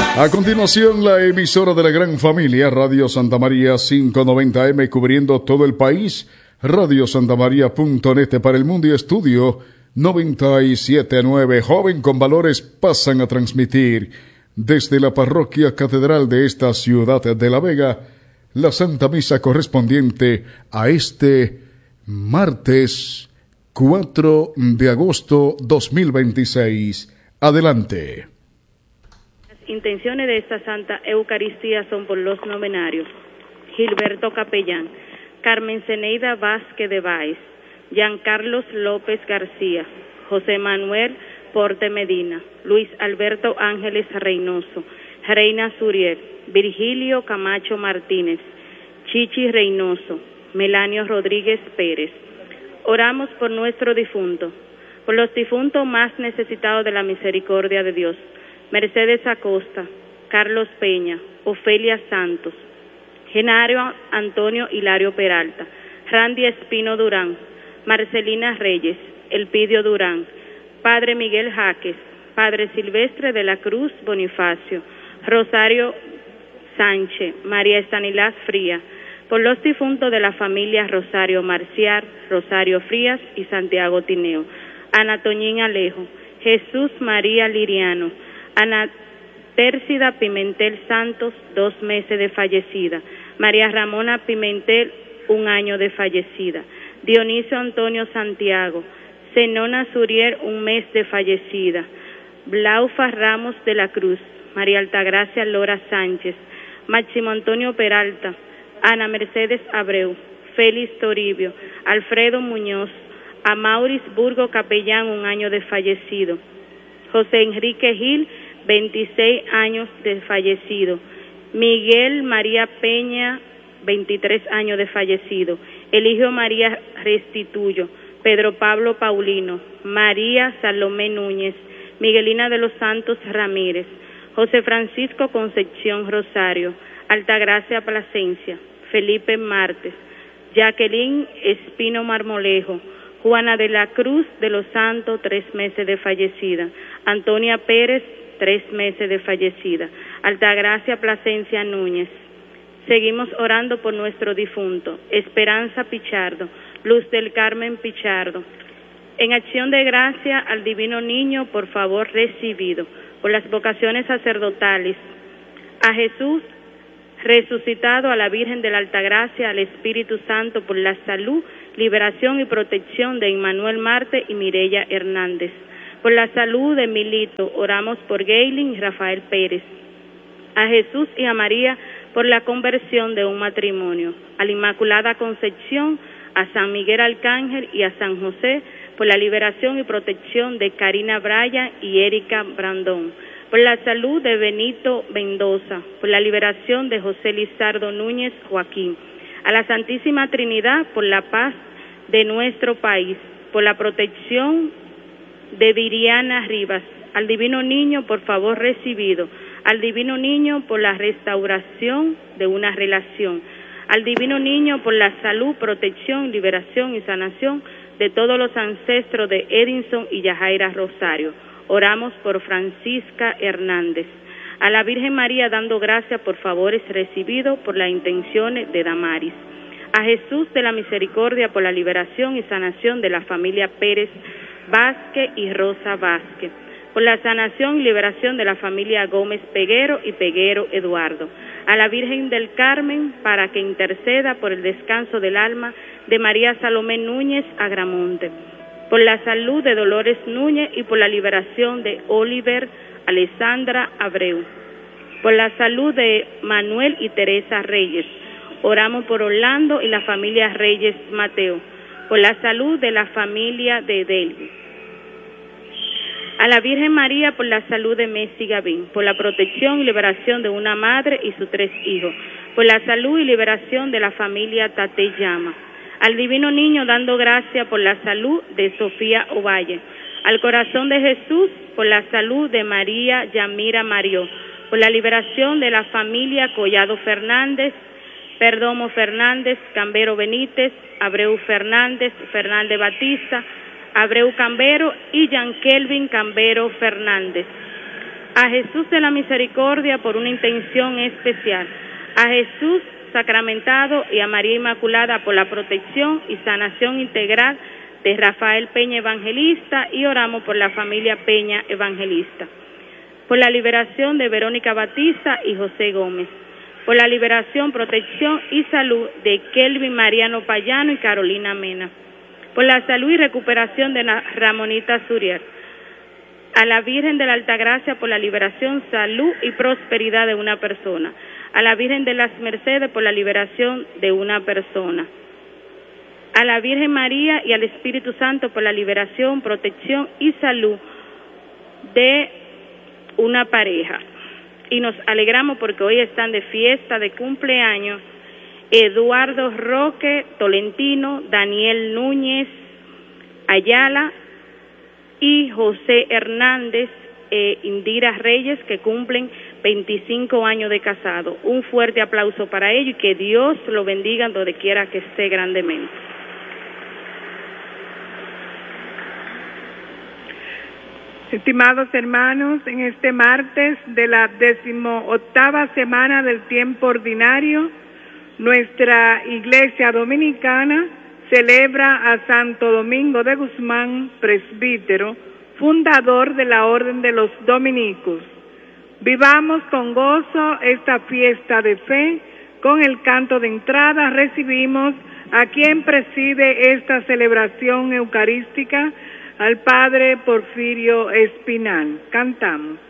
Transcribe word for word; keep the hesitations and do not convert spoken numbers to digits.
A continuación, la emisora de la gran familia, Radio Santa María quinientos noventa eme, cubriendo todo el país, radio santa maría punto net para el mundo y estudio noventa y siete punto nueve. Joven con valores pasan a transmitir desde la parroquia catedral de esta ciudad de La Vega la Santa Misa correspondiente a este martes cuatro de agosto dos mil veintiséis. Adelante. Las intenciones de esta Santa Eucaristía son por los novenarios: Gilberto Capellán, Carmen Zeneida Vázquez de Báez, Giancarlos López García, José Manuel Porte Medina, Luis Alberto Ángeles Reynoso, Reina Suriel, Virgilio Camacho Martínez, Chichi Reynoso, Melanio Rodríguez Pérez. Oramos por nuestro difunto, por los difuntos más necesitados de la misericordia de Dios: Mercedes Acosta, Carlos Peña, Ofelia Santos, Genario Antonio Hilario Peralta, Randy Espino Durán, Marcelina Reyes, Elpidio Durán, Padre Miguel Jaques, Padre Silvestre de la Cruz Bonifacio, Rosario Sánchez, María Estanilás Fría, por los difuntos de la familia Rosario Marciar, Rosario Frías y Santiago Tineo, Ana Toñín Alejo, Jesús María Liriano, Ana Tércida Pimentel Santos, dos meses de fallecida, María Ramona Pimentel, un año de fallecida, Dionisio Antonio Santiago, Zenona Suriel, un mes de fallecida, Blaufa Ramos de la Cruz, María Altagracia Lora Sánchez, Máximo Antonio Peralta, Ana Mercedes Abreu, Félix Toribio, Alfredo Muñoz, Amauris Burgo Capellán, un año de fallecido, José Enrique Gil, veintiséis años de fallecido, Miguel María Peña, veintitrés años de fallecido, Eligio María Restituyo, Pedro Pablo Paulino, María Salomé Núñez, Miguelina de los Santos Ramírez, José Francisco Concepción Rosario, Altagracia Plasencia, Felipe Martes, Jacqueline Espino Marmolejo, Juana de la Cruz de los Santos, tres meses de fallecida, Antonia Pérez, tres meses de fallecida, Altagracia Plasencia Núñez. Seguimos orando por nuestro difunto: Esperanza Pichardo, Luz del Carmen Pichardo. En acción de gracia al Divino Niño, por favor recibido, por las vocaciones sacerdotales, a Jesús resucitado, a la Virgen de la Altagracia, al Espíritu Santo, por la salud, liberación y protección de Emmanuel Marte y Mireya Hernández. Por la salud de Milito, oramos por Gaylin y Rafael Pérez. A Jesús y a María, por la conversión de un matrimonio. A la Inmaculada Concepción, a San Miguel Arcángel y a San José, por la liberación y protección de Karina Bryan y Erika Brandón. Por la salud de Benito Mendoza, por la liberación de José Lizardo Núñez Joaquín. A la Santísima Trinidad, por la paz de nuestro país, por la protección de Viriana Rivas. Al Divino Niño, por favor recibido. Al Divino Niño, por la restauración de una relación. Al Divino Niño, por la salud, protección, liberación y sanación de todos los ancestros de Edinson y Yajaira Rosario. Oramos por Francisca Hernández. A la Virgen María, dando gracias por favores recibidos por las intenciones de Damaris. A Jesús de la Misericordia, por la liberación y sanación de la familia Pérez Vázquez y Rosa Vázquez. Por la sanación y liberación de la familia Gómez Peguero y Peguero Eduardo. A la Virgen del Carmen, para que interceda por el descanso del alma de María Salomé Núñez Agramonte. Por la salud de Dolores Núñez y por la liberación de Oliver Alessandra Abreu. Por la salud de Manuel y Teresa Reyes. Oramos por Orlando y la familia Reyes Mateo. Por la salud de la familia de Delvi. A la Virgen María, por la salud de Messi Gavín, por la protección y liberación de una madre y sus tres hijos, por la salud y liberación de la familia Tate Llama. Al Divino Niño, dando gracias por la salud de Sofía Ovalle. Al Corazón de Jesús, por la salud de María Yamira Mario, por la liberación de la familia Collado Fernández, Perdomo Fernández, Cambero Benítez, Abreu Fernández, Fernández Batista, Abreu Cambero y Jean Kelvin Cambero Fernández. a Jesús de la Misericordia por una intención especial, a Jesús sacramentado y a María Inmaculada por la protección y sanación integral de Rafael Peña Evangelista, y oramos por la familia Peña Evangelista, por la liberación de Verónica Batista y José Gómez, por la liberación, protección y salud de Kelvin Mariano Payano y Carolina Mena, por la salud y recuperación de Ramonita Surier, a la Virgen de la Altagracia por la liberación, salud y prosperidad de una persona, a la Virgen de las Mercedes por la liberación de una persona, a la Virgen María y al Espíritu Santo por la liberación, protección y salud de una pareja. Y nos alegramos porque hoy están de fiesta de cumpleaños Eduardo Roque Tolentino, Daniel Núñez Ayala y José Hernández e Indira Reyes, que cumplen veinticinco años de casado. Un fuerte aplauso para ellos y que Dios lo bendiga donde quiera que esté grandemente. Estimados hermanos, en este martes de la decimoctava semana del tiempo ordinario, nuestra Iglesia Dominicana celebra a Santo Domingo de Guzmán, presbítero, fundador de la Orden de los Dominicos. Vivamos con gozo esta fiesta de fe. Con el canto de entrada recibimos a quien preside esta celebración eucarística, al Padre Porfirio Espinal. Cantamos.